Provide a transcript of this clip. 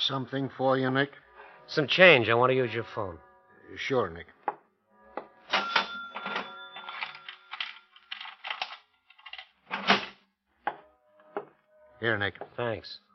Something for you, Nick? Some change. I want to use your phone. Sure, Nick. Here, Nick. Thanks.